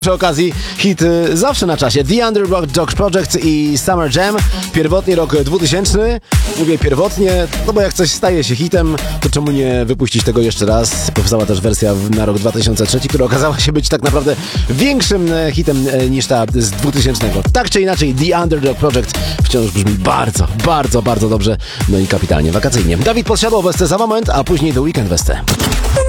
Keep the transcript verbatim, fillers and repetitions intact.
Przy okazji hit y, zawsze na czasie. The Underdog Dogs Project i Summer Jam. Pierwotnie rok dwutysięczny. Mówię pierwotnie, no bo jak coś staje się hitem, to czemu nie wypuścić tego jeszcze raz? Powstała też wersja na rok dwa tysiące trzeci, która okazała się być tak naprawdę większym e, hitem e, niż ta z dwutysięcznego. Tak czy inaczej, The Underdog Project wciąż brzmi bardzo, bardzo, bardzo dobrze. No i kapitalnie wakacyjnie. Dawid Podsiadło w Esce za moment, a później The Weekend w Esce.